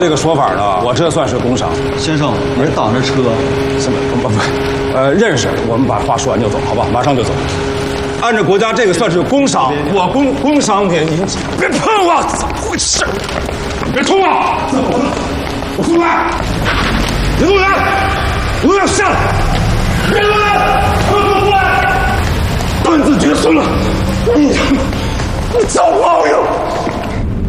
这个说法呢，我这算是工伤。 先生，你是挡着车？ 什么？不，认识。我们把话说完就走，好吧？马上就走。按照国家这个算是工伤，我工伤您别碰我，怎么回事？别冲我！我出来！别动人！不要下来！别动人！快过来！断子绝孙了！你找报应！